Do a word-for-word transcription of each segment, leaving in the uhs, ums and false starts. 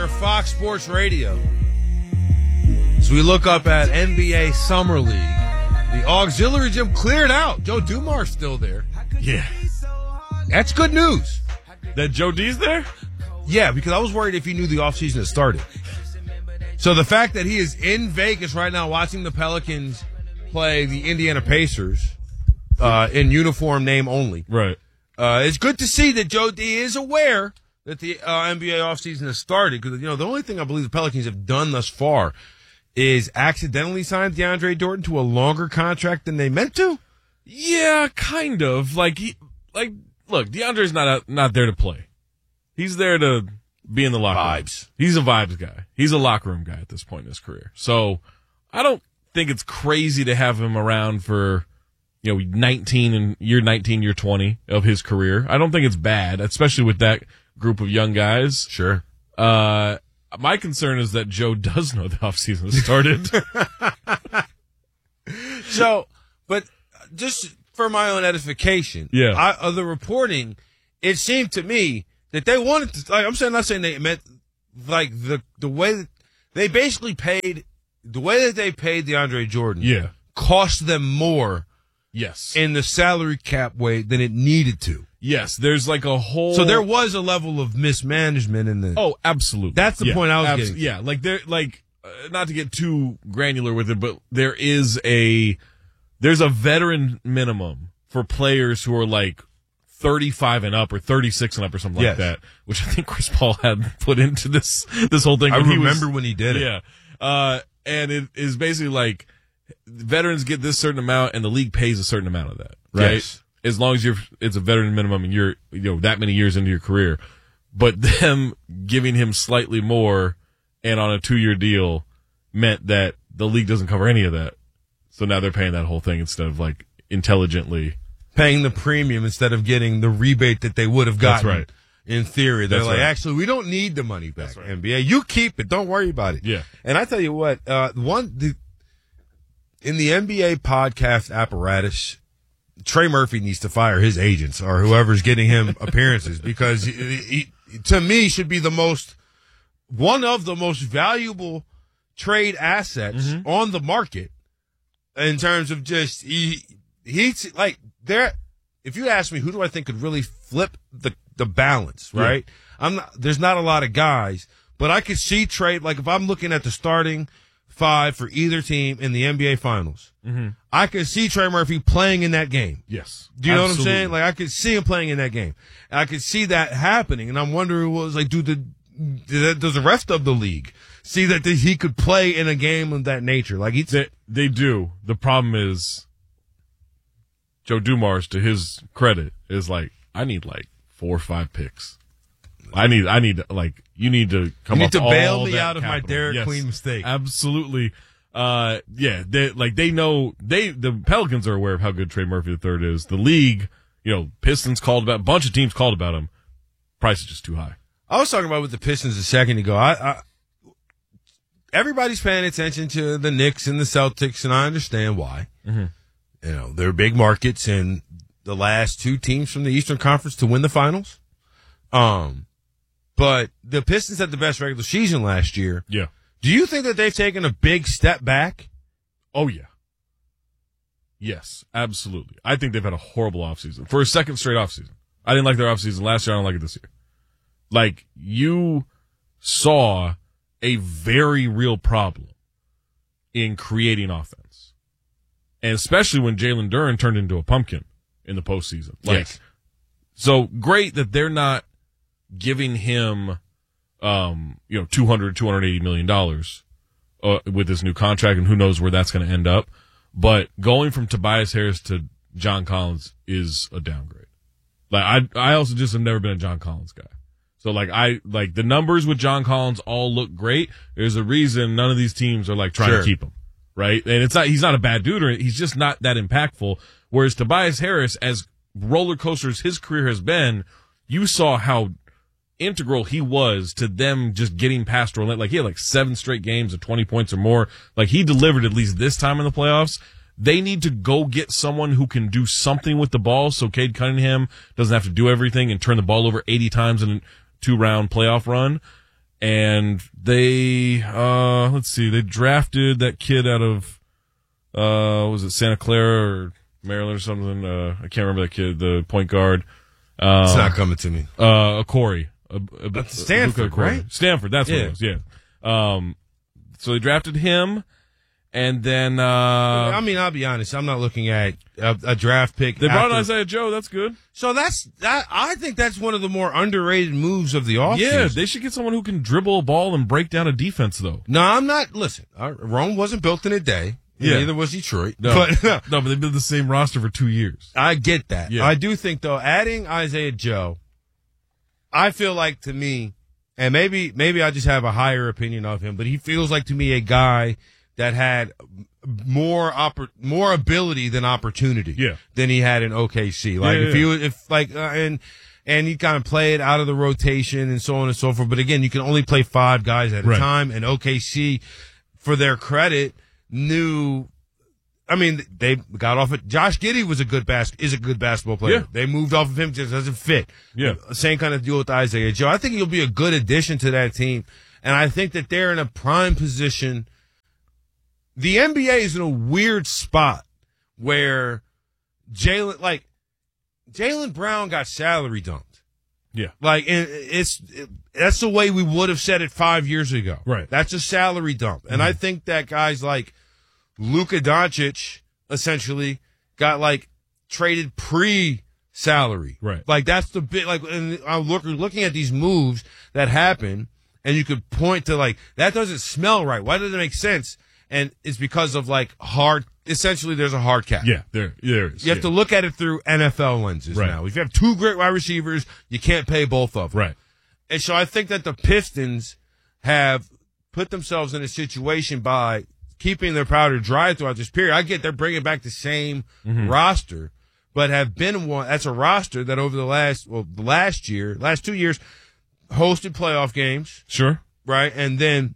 here at Fox Sports Radio. As we look up at N B A Summer League, the auxiliary gym cleared out. Joe Dumars still there. Yeah. That's good news. That Joe D's there? Yeah, because I was worried if he knew the offseason had started. So the fact that he is in Vegas right now watching the Pelicans play the Indiana Pacers uh, in uniform name only. Right. Uh, it's good to see that Joe D is aware that the uh, N B A offseason has started because, you know, the only thing I believe the Pelicans have done thus far is accidentally signed DeAndre Jordan to a longer contract than they meant to. Yeah, kind of. Like, he, like, look, DeAndre's not a, not there to play. He's there to be in the locker room. Vibes. He's a vibes guy. He's a locker room guy at this point in his career. So I don't think it's crazy to have him around for, you know, nineteen and year nineteen, year twenty of his career. I don't think it's bad, especially with that group of young guys. Sure. Uh, my concern is that Joe does know the offseason has started. So, but just for my own edification, yeah. I, of the reporting, it seemed to me that they wanted to, like, I'm saying, not saying they meant, like, the, the way that they basically paid, the way that they paid DeAndre Jordan yeah. cost them more yes. in the salary cap way than it needed to. Yes, there's like a whole. So there was a level of mismanagement in the. Oh, absolutely. That's the yeah, point I was abso- getting. Yeah, like there, like uh, not to get too granular with it, but there is a there's a veteran minimum for players who are like thirty-five and up or thirty-six and up or something yes. like that, which I think Chris Paul had put into this this whole thing. I when remember he was, when he did it. Yeah, uh, and it is basically like veterans get this certain amount, and the league pays a certain amount of that, right? Yes. As long as you're, it's a veteran minimum and you're, you know, that many years into your career. But them giving him slightly more and on a two-year deal meant that the league doesn't cover any of that. So now they're paying that whole thing instead of like intelligently. Paying the premium instead of getting the rebate that they would have gotten. That's right. In theory. They're That's like, right. actually, we don't need the money back, right. N B A. You keep it. Don't worry about it. Yeah. And I tell you what, uh, one, the, in the N B A podcast apparatus, Trey Murphy needs to fire his agents or whoever's getting him appearances because he, he, to me, should be the most, one of the most valuable trade assets mm-hmm. on the market in terms of just, he, he's like, there, if you ask me, who do I think could really flip the, the balance, right? Yeah. I'm not, there's not a lot of guys, but I could see Trey, like if I'm looking at the starting five for either team in the N B A Finals, mm-hmm. I could see Trey Murphy playing in that game. Yes. Do you know absolutely. what I'm saying? Like, I could see him playing in that game. And I could see that happening. And I'm wondering, what was like, do the, does the rest of the league see that he could play in a game of that nature? Like, he's, they, they do. The problem is, Joe Dumars, to his credit, is like, I need like four or five picks. I need, I need, like, you need to come you up need to bail all me that out of capital. my Derek yes, Queen mistake. Absolutely. Uh, yeah, they, like, they know, they, the Pelicans are aware of how good Trey Murphy the third is. The league, you know, Pistons called about, a bunch of teams called about him. Price is just too high. I was talking about with the Pistons a second ago. I, I, everybody's paying attention to the Knicks and the Celtics, and I understand why. Mm-hmm. You know, they're big markets, and the last two teams from the Eastern Conference to win the finals. Um, but the Pistons had the best regular season last year. Yeah. Do you think that they've taken a big step back? Oh, yeah. Yes, absolutely. I think they've had a horrible offseason. For a second straight offseason. I didn't like their offseason last year. I don't like it this year. Like, you saw a very real problem in creating offense. And especially when Jalen Duren turned into a pumpkin in the postseason. Like, yes. So great that they're not giving him, um, you know, two hundred, two hundred eighty million dollars, uh, with this new contract, and who knows where that's going to end up. But going from Tobias Harris to John Collins is a downgrade. Like, I, I also just have never been a John Collins guy. So, like, I, like, the numbers with John Collins all look great. There's a reason none of these teams are, like, trying sure. to keep him. Right? And it's not, he's not a bad dude, or he's just not that impactful. Whereas Tobias Harris, as roller coaster as his career has been, you saw how integral he was to them just getting past Orlando. Like, he had like seven straight games of twenty points or more. Like, he delivered at least this time in the playoffs. They need to go get someone who can do something with the ball so Cade Cunningham doesn't have to do everything and turn the ball over eighty times in a two-round playoff run. and they uh, let's see, they drafted that kid out of uh, was it Santa Clara or Maryland or something? Uh, I can't remember that kid, the point guard. Uh, it's not coming to me. Uh, Corey. Uh, uh, Stanford, right? Stanford, that's yeah. what it was, yeah. Um, so they drafted him, and then... Uh, I mean, I'll be honest, I'm not looking at a, a draft pick. They brought after. Isaiah Joe, that's good. So that's, that, I think that's one of the more underrated moves of the offseason. Yeah, they should get someone who can dribble a ball and break down a defense, though. No, I'm not, listen, uh, Rome wasn't built in a day. Yeah. Neither was Detroit. No, but, no, but they've been the same roster for two years. I get that. Yeah. I do think, though, adding Isaiah Joe, I feel like to me, and maybe maybe I just have a higher opinion of him, but he feels like to me a guy that had more oppor- more ability than opportunity. Yeah. Than he had in O K C. Like yeah, if yeah. he was, if like uh, and and he kind of played out of the rotation and so on and so forth. But again, you can only play five guys at a right. time, and O K C, for their credit, knew. I mean, they got off it. Josh Giddey was a good bas- is a good basketball player. Yeah. They moved off of him, just doesn't fit. Yeah. Same kind of deal with Isaiah Joe. I think he'll be a good addition to that team. And I think that they're in a prime position. The N B A is in a weird spot where Jaylen, like, Jaylen Brown got salary dumped. Yeah. Like, and it's, it, that's the way we would have said it five years ago. Right. That's a salary dump. And mm-hmm. I think that guys like Luka Doncic essentially got like traded pre-salary. Right. Like that's the bit, like, and I'm look, looking at these moves that happen and you could point to like, that doesn't smell right. Why does it make sense? And it's because of like hard, essentially there's a hard cap. Yeah, there, there is. You have yeah. to look at it through N F L lenses right. now. If you have two great wide receivers, you can't pay both of them. Right. And so I think that the Pistons have put themselves in a situation by keeping their powder dry throughout this period. I get they're bringing back the same mm-hmm. roster, but have been one. That's a roster that over the last, well, the last year, last two years, hosted playoff games. Sure. Right. And then,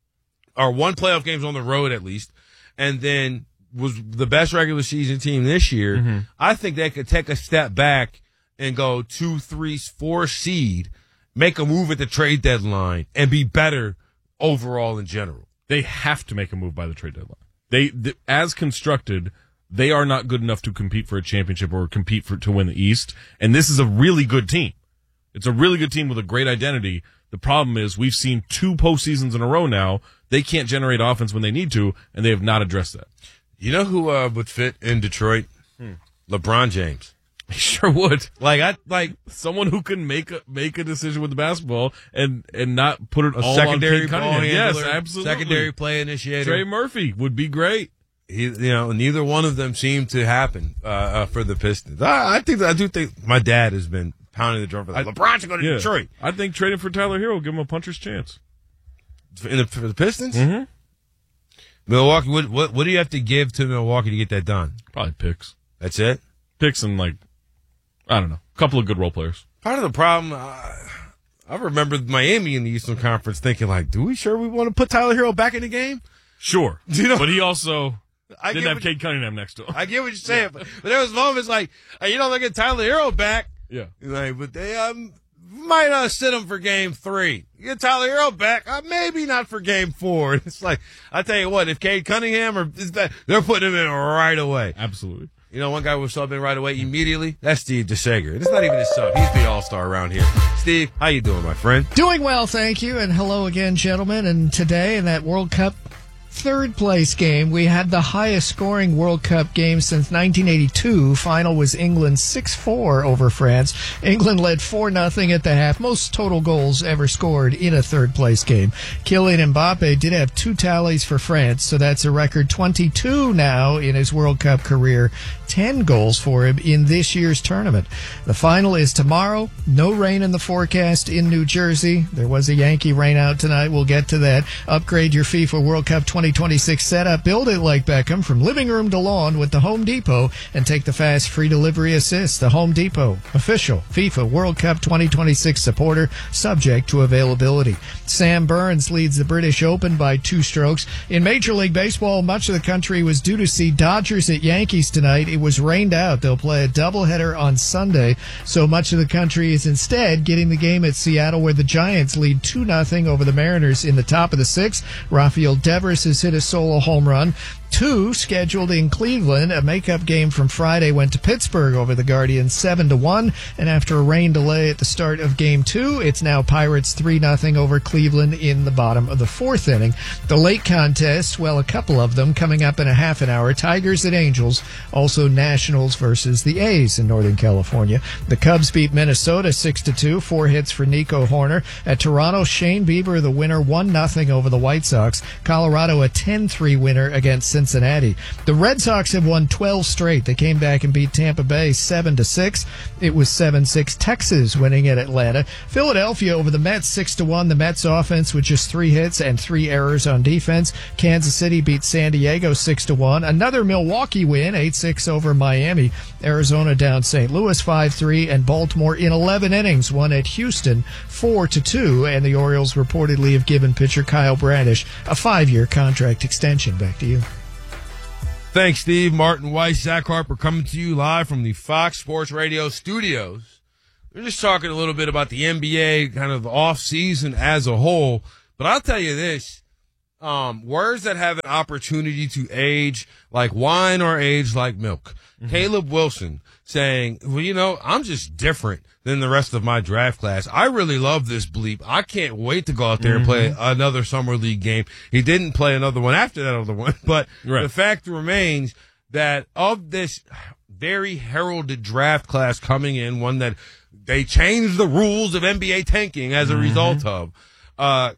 or won playoff games on the road at least. And then was the best regular season team this year. Mm-hmm. I think they could take a step back and go two, three, four seed, make a move at the trade deadline and be better overall in general. They have to make a move by the trade deadline. They, they, as constructed, they are not good enough to compete for a championship or compete for to win the East. And this is a really good team. It's a really good team with a great identity. The problem is we've seen two postseasons in a row now. They can't generate offense when they need to, and they have not addressed that. You know who uh, would fit in Detroit? Hmm. LeBron James. He sure would. Like I like someone who can make a make a decision with the basketball and and not put it a all secondary on Cade ball Cunningham. handler, Yes, absolutely. Secondary play initiator. Trey Murphy would be great. He, you know, neither one of them seem to happen uh, uh, for the Pistons. I, I think I do think my dad has been pounding the drum for that. I, LeBron should go to yeah. Detroit. I think trading for Tyler Hero will give him a puncher's chance. In the, for the Pistons? Mm-hmm. Milwaukee, what, what what do you have to give to Milwaukee to get that done? Probably picks. That's it? Picks and, like, I don't know, a couple of good role players. Part of the problem, uh, I remember Miami in the Eastern Conference thinking, like, do we sure we want to put Tyler Hero back in the game? Sure. You know, but he also I didn't have what, Cade Cunningham next to him. I get what you're saying, yeah. but, but there was moments like, hey, you know, they get Tyler Hero back. Yeah. Like, but they um, might uh, sit him for game three. You get Tyler Hero back, uh, maybe not for game four. It's like, I tell you what, if Cade Cunningham or is that, they're putting him in right away. Absolutely. You know, one guy was subbing right away immediately. That's Steve DeSager. It's not even his sub. He's the all-star around here. Steve, how you doing, my friend? Doing well, thank you. And hello again, gentlemen. And today in that World Cup third place game, we had the highest scoring World Cup game since nineteen eighty-two. Final was England six four over France. England led four nothing at the half. Most total goals ever scored in a third place game. Kylian Mbappe did have two tallies for France, so that's a record twenty-two now in his World Cup career. ten goals for him in this year's tournament. The final is tomorrow. No rain in the forecast in New Jersey. There was a Yankee rainout tonight. We'll get to that. Upgrade your FIFA World Cup twenty twenty-six setup. Build it like Beckham from living room to lawn with the Home Depot and take the fast free delivery assist. The Home Depot, official FIFA World Cup twenty twenty-six supporter, subject to availability. Sam Burns leads the British Open by two strokes. In Major League Baseball, much of the country was due to see Dodgers at Yankees tonight. It was rained out. They'll play a doubleheader on Sunday, so much of the country is instead getting the game at Seattle, where the Giants lead two nothing over the Mariners in the top of the sixth. Rafael Devers has hit a solo home run. Two scheduled in Cleveland. A makeup game from Friday went to Pittsburgh over the Guardians seven to one, and after a rain delay at the start of game two, it's now Pirates three nothing over Cleveland in the bottom of the fourth inning. The late contests, well, a couple of them coming up in a half an hour. Tigers at Angels, also Nationals versus the A's in Northern California. The Cubs beat Minnesota six to two, four hits for Nico Horner. At Toronto, Shane Bieber, the winner, one nothing over the White Sox. Colorado, a ten three winner against Cincinnati. The Red Sox have won twelve straight. They came back and beat Tampa Bay seven to six. It was seven six Texas winning at Atlanta. Philadelphia over the Mets six to one. The Mets offense with just three hits and three errors on defense. Kansas City beat San Diego six to one. Another Milwaukee win, eight six over Miami. Arizona down Saint Louis five three, and Baltimore in eleven innings won at Houston four to two, and the Orioles reportedly have given pitcher Kyle Bradish a five-year contract extension. Back to you. Thanks, Steve. Martin Weiss, Zach Harper coming to you live from the Fox Sports Radio studios. We're just talking a little bit about the N B A, kind of off season as a whole. But I'll tell you this, um, words that have an opportunity to age like wine or age like milk. Mm-hmm. Caleb Wilson saying, well, you know, I'm just different than the rest of my draft class. I really love this bleep. I can't wait to go out there mm-hmm. and play another summer league game. He didn't play another one after that other one, but right. the fact remains that of this very heralded draft class coming in, one that they changed the rules of N B A tanking as a mm-hmm. result of, uh,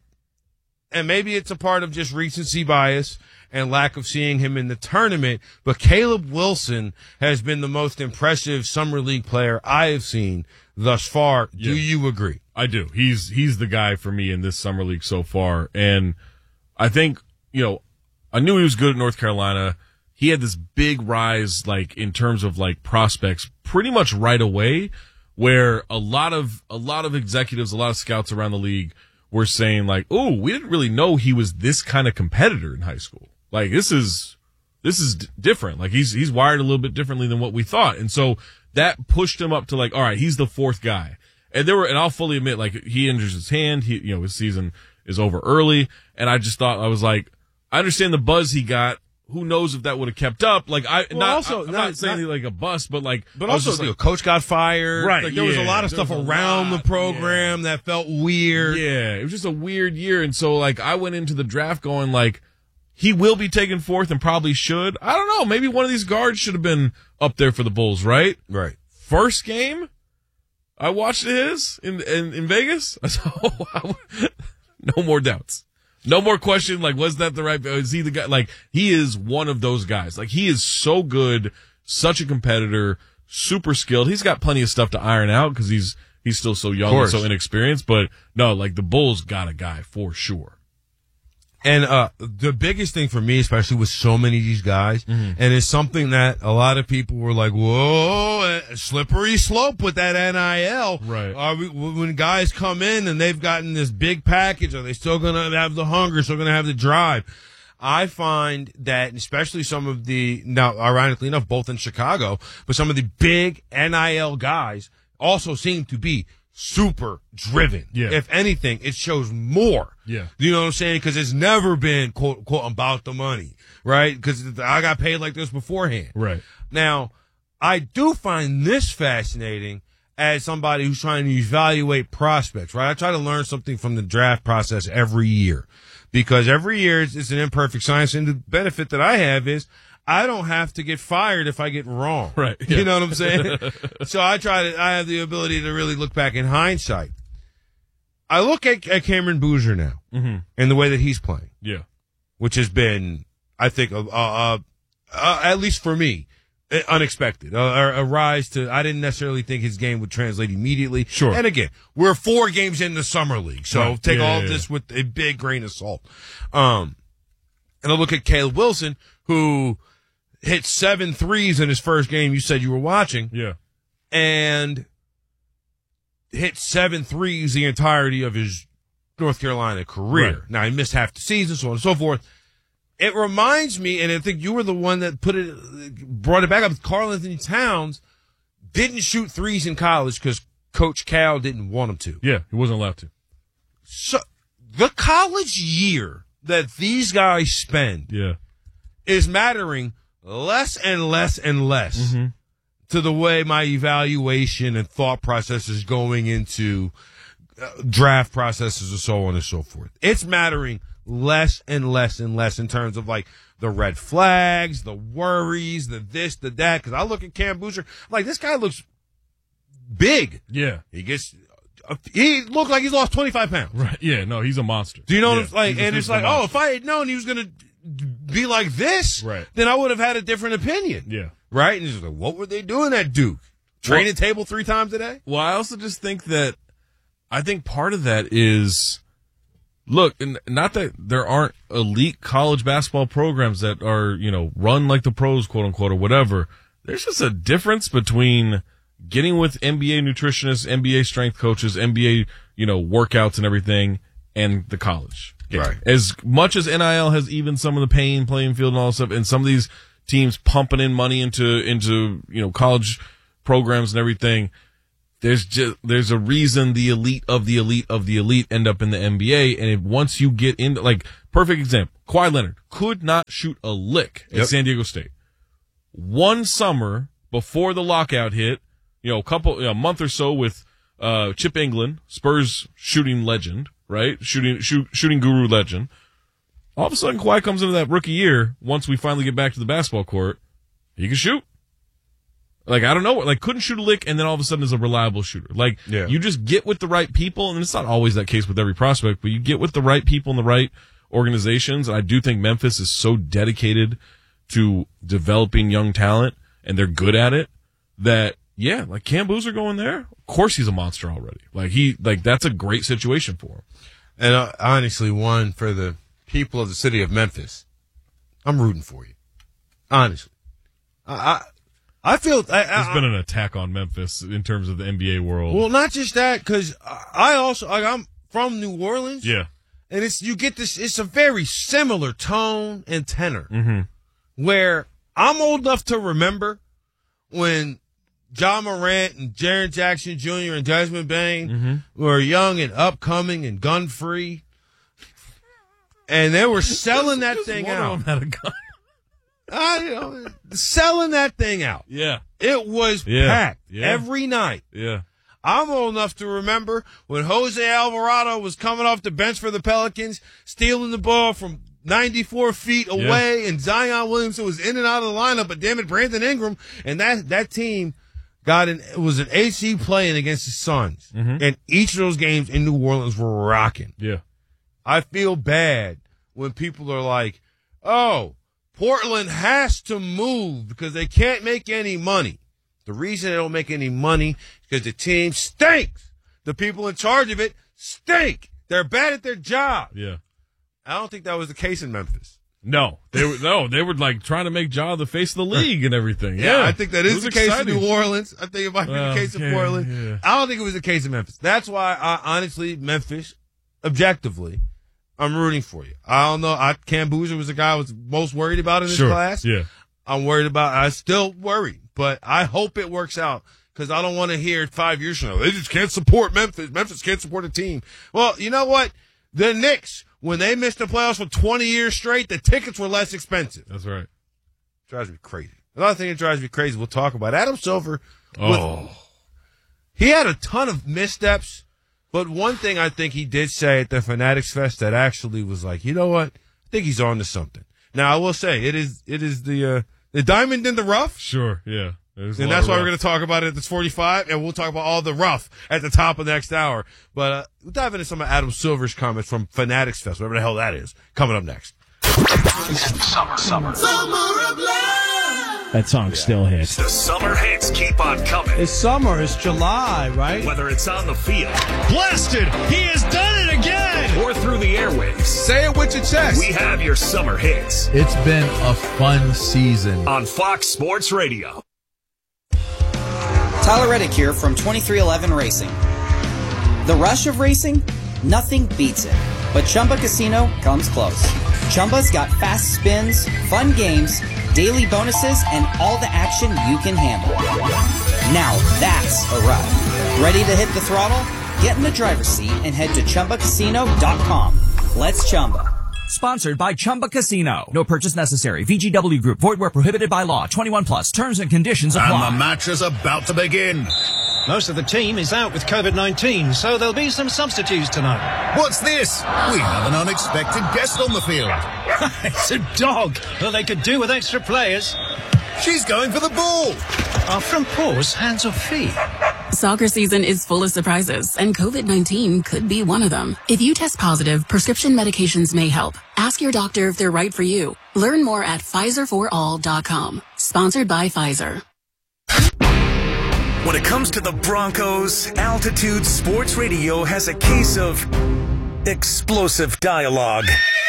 and maybe it's a part of just recency bias and lack of seeing him in the tournament, but Caleb Wilson has been the most impressive summer league player I have seen thus far. Yeah. Do you agree? I do. He's he's the guy for me in this summer league so far. And I think, you know, I knew he was good at North Carolina. He had this big rise, like, in terms of, like, prospects pretty much right away, where a lot of a lot of executives, a lot of scouts around the league were saying, like, oh, we didn't really know he was this kind of competitor in high school. Like, this is this is d- different. Like, he's he's wired a little bit differently than what we thought. And so that pushed him up to, like, all right, he's the fourth guy. And there were, and I'll fully admit, like, he injures his hand. He, you know, his season is over early. And I just thought, I was like, I understand the buzz he got. Who knows if that would have kept up? Like, I, well, not, also, I'm not, not saying not, like a bust, but like, but also, like, the coach got fired. Right. Like, there yeah, was a lot of stuff around the program yeah. that felt weird. Yeah. It was just a weird year. And so, like, I went into the draft going, like, he will be taken fourth and probably should. I don't know. Maybe one of these guards should have been up there for the Bulls, right? Right. First game, I watched his in in, in Vegas. So, no more doubts. No more question, like, was that the right, is he the guy? Like, he is one of those guys. Like, he is so good, such a competitor, super skilled. He's got plenty of stuff to iron out because he's, he's still so young and so inexperienced. But no, like, the Bulls got a guy for sure. And, uh, the biggest thing for me, especially with so many of these guys, mm-hmm. and it's something that a lot of people were like, whoa, slippery slope with that N I L. Right. Are we, when guys come in and they've gotten this big package, are they still going to have the hunger, still going to have the drive? I find that, especially some of the, now, ironically enough, both in Chicago, but some of the big N I L guys also seem to be super driven. Yeah. If anything, it shows more. Yeah. You know what I'm saying? Because it's never been, quote, quote, about the money, right? Because I got paid like this beforehand. Right. Now, I do find this fascinating as somebody who's trying to evaluate prospects, right? I try to learn something from the draft process every year because every year it's, it's an imperfect science. And the benefit that I have is I don't have to get fired if I get wrong. Right. Yeah. You know what I'm saying? So I try to, I have the ability to really look back in hindsight. I look at, at Cameron Boozer now mm-hmm. and the way that he's playing. Yeah. Which has been, I think, uh, uh, uh, at least for me, unexpected. Uh, a rise to, I didn't necessarily think his game would translate immediately. Sure. And again, we're four games in the summer league. So right. take yeah, all yeah, of this yeah. with a big grain of salt. Um, and I look at Caleb Wilson, who hit seven threes in his first game you said you were watching. Yeah. And hit seven threes the entirety of his North Carolina career. Right. Now, he missed half the season, so on and so forth. it reminds me, and I think you were the one that put it, brought it back up. Karl Anthony Towns didn't shoot threes in college because Coach Cal didn't want him to. Yeah, he wasn't allowed to. So the college year that these guys spend Yeah. is mattering less and less and less Mm-hmm. to the way my evaluation and thought process is going into uh, draft processes and so on and so forth. It's mattering less and less and less in terms of like the red flags, the worries, the this, the that. Because I look at Cam Boozer, like this guy looks big. Yeah. He gets, he looked like he's lost twenty-five pounds. Right. Yeah. No, he's a monster. Do you know yeah. what I'm like? He's a- And he's it's a like, oh, monster. if I had known he was going to be like this, Right. then I would have had a different opinion. Yeah. Right? And he's like, what were they doing at Duke? Training Well- table three times a day? Well, I also just think that I think part of that is look, and not that there aren't elite college basketball programs that are, you know, run like the pros, quote unquote, or whatever. There's just a difference between getting with N B A nutritionists, N B A strength coaches, N B A, you know, workouts and everything, and the college game. Right. As much as N I L has even some of the paying playing field and all that stuff, and some of these teams pumping in money into, into, you know, college programs and everything, there's just, there's a reason the elite of the elite of the elite end up in the N B A. And if, once you get into, like, perfect example, Kawhi Leonard could not shoot a lick at Yep. San Diego State. One summer before the lockout hit, you know, a couple, you know, a month or so with, uh, Chip England, Spurs shooting legend, right? Shooting, shoot, shooting guru legend. All of a sudden, Kawhi comes into that rookie year. Once we finally get back to the basketball court, he can shoot. Like, I don't know, like, couldn't shoot a lick, and then all of a sudden is a reliable shooter. Like, Yeah. you just get with the right people, and it's not always that case with every prospect, but you get with the right people in the right organizations. And I do think Memphis is so dedicated to developing young talent, and they're good at it, that, yeah, like, Cam Boozer going there, of course he's a monster already. Like, he, like, that's a great situation for him. And uh, honestly, one, for the people of the city of Memphis, I'm rooting for you. Honestly. I, I, I feel... I, There's I, been an attack on Memphis in terms of the N B A world. Well, not just that, because I also... Like, I'm from New Orleans. yeah. And it's you get this, it's a very similar tone and tenor. Mm-hmm. Where I'm old enough to remember when John Morant and Jaren Jackson Junior and Desmond Bain Mm-hmm. were young and upcoming and gun free. And they were selling that Just thing one of out. them had a gun. I, you know, selling that thing out. Yeah. It was Yeah. packed Yeah. every night. Yeah. I'm old enough to remember when Jose Alvarado was coming off the bench for the Pelicans, stealing the ball from ninety-four feet away, and Zion Williamson was in and out of the lineup, but damn it, Brandon Ingram, and that, that team got an, it was an A C playing against the Suns. Mm-hmm. And each of those games in New Orleans were rocking. Yeah. I feel bad when people are like, oh, Portland has to move because they can't make any money. The reason they don't make any money is because the team stinks. The people in charge of it stink. They're bad at their job. Yeah. I don't think that was the case in Memphis. No, they were no, they were like trying to make Ja the face of the league and everything. Yeah, Yeah, I think that It is was the case exciting. in New Orleans. I think it might be Well, the case in yeah, Portland. yeah. I don't think it was the case in Memphis. That's why I honestly, Memphis, objectively, I'm rooting for you. I don't know. I, Cam Boozer was the guy I was most worried about in this Sure. class. Yeah. I'm worried about, I still worry, but I hope it works out because I don't want to hear five years from now, they just can't support Memphis. Memphis can't support a team. Well, you know what? The Knicks, when they missed the playoffs for twenty years straight, the tickets were less expensive. That's right. Drives me crazy. Another thing that drives me crazy, we'll talk about. Adam Silver, Oh, he had a ton of missteps, but one thing I think he did say at the Fanatics Fest that actually was like, you know what? I think he's on to something. Now, I will say, it is it is the uh, the diamond in the rough, sure. Yeah. There's a and lot that's of why we're rough. going to talk about it at this forty-five, and we'll talk about all the rough at the top of the next hour. But uh, we'll dive into some of Adam Silver's comments from Fanatics Fest, whatever the hell that is, coming up next. Summer, summer. Summer of love. That song still hits. The summer hits keep on coming. It's summer. It's July, right? Whether it's on the field Blasted. He has done it again. or through the airwaves, Say it with your chest. we have your summer hits It's been a fun season. on Fox Sports Radio. Tyler Reddick here from twenty-three eleven Racing. The rush of racing? Nothing beats it. But Chumba Casino comes close. Chumba's got fast spins, fun games, daily bonuses, and all the action you can handle. Now that's a ride. Ready to hit the throttle? Get in the driver's seat and head to Chumba Casino dot com. Let's Chumba. Sponsored by Chumba Casino. No purchase necessary. V G W Group. Void where prohibited by law. twenty-one plus. Terms and conditions apply. And the match is about to begin. Most of the team is out with COVID nineteen, so there'll be some substitutes tonight. What's this? We have an unexpected guest on the field. It's a dog. Well, they could do with extra players. She's going for the ball. Are front paws hands or feet? Soccer season is full of surprises, and COVID nineteen could be one of them. If you test positive, prescription medications may help. Ask your doctor if they're right for you. Learn more at Pfizer for all dot com. Sponsored by Pfizer. When it comes to the Broncos, Altitude Sports Radio has a case of explosive dialogue.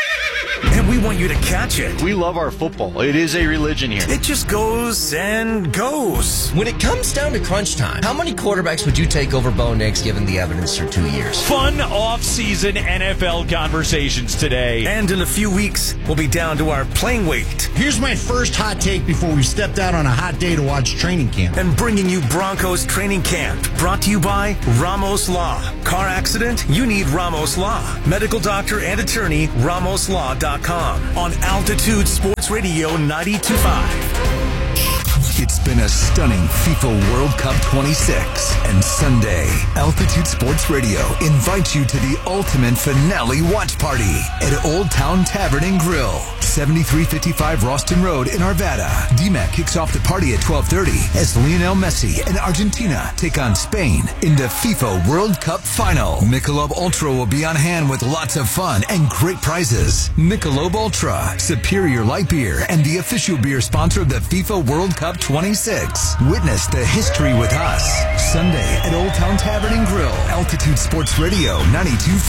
And we want you to catch it. We love our football. It is a religion here. It just goes and goes. When it comes down to crunch time, how many quarterbacks would you take over Bo Nix given the evidence for two years? Fun off-season N F L conversations today. And in a few weeks, we'll be down to our playing weight. Here's my first hot take before we stepped out on a hot day to watch training camp. And bringing you Broncos training camp. Brought to you by Ramos Law. Car accident? You need Ramos Law. Medical doctor and attorney, ramos law dot com. On Altitude Sports Radio ninety-two point five. It's been a stunning FIFA World Cup twenty-six, and Sunday, Altitude Sports Radio invites you to the ultimate finale watch party at Old Town Tavern and Grill, seventy-three fifty-five Ralston Road in Arvada. D MAC kicks off the party at twelve thirty as Lionel Messi and Argentina take on Spain in the FIFA World Cup final. Michelob Ultra will be on hand with lots of fun and great prizes. Michelob Ultra, superior light beer and the official beer sponsor of the FIFA World Cup twenty-six. Witness the history with us. Sunday at Old Town Tavern and Grill, Altitude Sports Radio ninety-two point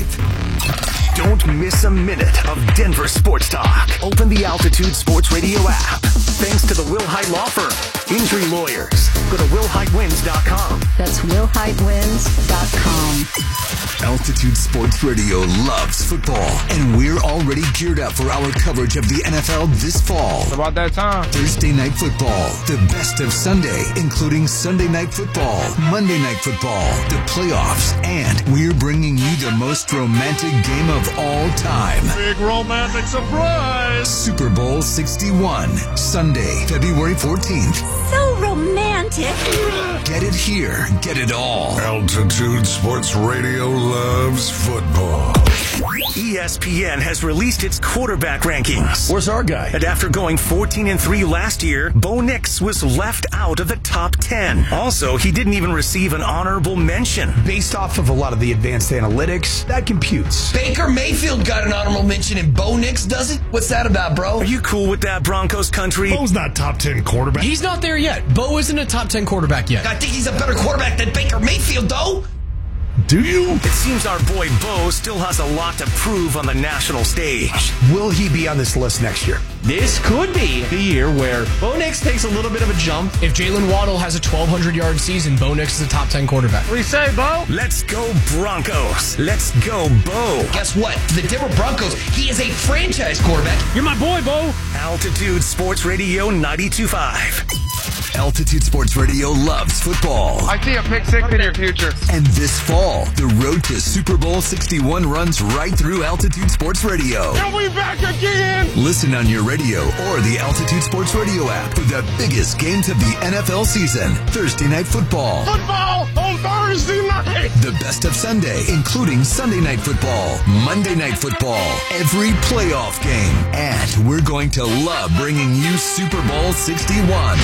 five. Don't miss a minute of Denver sports talk. Open the Altitude Sports Radio app. Thanks to the Will Hite Law Firm. Injury lawyers. Go to will hite wins dot com. That's will hite wins dot com. Altitude Sports Radio loves football, and we're already geared up for our coverage of the N F L this fall. It's about that time. Thursday Night Football, the best of Sunday, including Sunday Night Football, Monday Night Football, the playoffs, and we're bringing you the most romantic game of all time. Big romantic surprise! Super Bowl sixty-one, Sunday, February fourteenth. So romantic. Get it here, get it all. Altitude Sports Radio loves football. E S P N has released its quarterback rankings. Where's our guy? And after going fourteen and three last year, Bo Nix was left out of the top ten. Also, he didn't even receive an honorable mention. Based off of a lot of the advanced analytics, that computes. Baker Mayfield got an honorable mention and Bo Nix doesn't? What's that about, bro? Are you cool with that, Broncos country? Bo's not top ten quarterback. He's not there yet. Bo isn't a top ten quarterback yet. I think he's a better quarterback than Baker Mayfield, though. Do you? It seems our boy Bo still has a lot to prove on the national stage. Will he be on this list next year? This could be the year where Bo Nix takes a little bit of a jump. If Jalen Waddle has a twelve hundred yard season, Bo Nix is a top ten quarterback. What do you say, Bo? Let's go Broncos. Let's go Bo. Guess what? For the Denver Broncos, he is a franchise quarterback. You're my boy, Bo. Altitude Sports Radio ninety-two point five. Altitude Sports Radio loves football. I see a pick six in your future. And this fall, the road to Super Bowl sixty-one runs right through Altitude Sports Radio. And we back again! Listen on your radio or the Altitude Sports Radio app for the biggest games of the N F L season. Thursday Night Football. Football on Thursday night! The best of Sunday, including Sunday Night Football, Monday Night Football, every playoff game. And we're going to love bringing you Super Bowl sixty-one.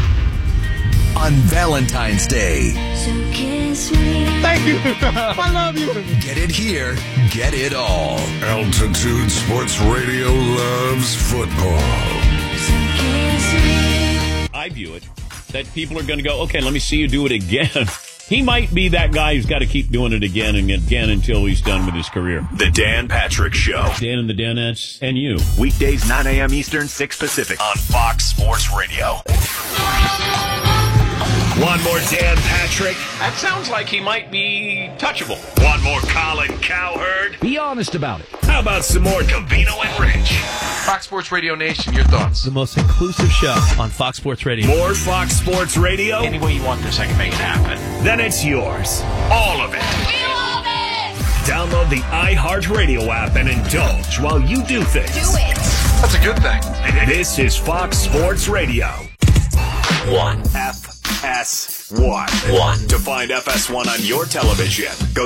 On Valentine's Day. So kiss me. Thank you. I love you. Get it here, get it all. Altitude Sports Radio loves football. So kiss me. I view it that people are going to go, okay, let me see you do it again. He might be that guy who's got to keep doing it again and again until he's done with his career. The Dan Patrick Show. Dan and the Danettes and you. Weekdays, nine a.m. Eastern, six Pacific. On Fox Sports Radio. Want more Dan Patrick? That sounds like he might be touchable. Want more Colin Cowherd? Be honest about it. How about some more Covino and Rich? Fox Sports Radio Nation, your thoughts? The most inclusive show on Fox Sports Radio. More Fox Sports Radio? Any way you want this, I can make it happen. Then it's yours. All of it. We love it! Download the iHeartRadio app and indulge while you do things. Do it! That's a good thing. This is Fox Sports Radio. One. F S one. One. To find F S one on your television, go to